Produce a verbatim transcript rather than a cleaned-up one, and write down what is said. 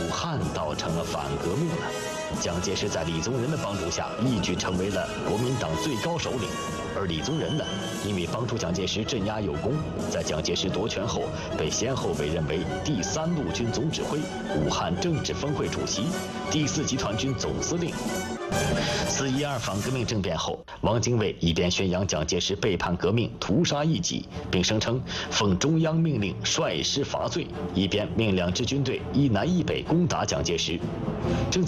汉倒成了反革命了。蒋介石在李宗仁的帮助下，一举成为了国民党最高首领。而李宗仁呢，因为帮助蒋介石镇压有功，在蒋介石夺权后，被先后委任为第三路军总指挥、武汉政治峰会主席、第四集团军总司令。四一二反革命政变后，汪精卫一边宣扬蒋介石背叛革命、屠杀异己，并声称奉中央命令率师伐罪，一边命两支军队一南一北攻打蒋介石。正在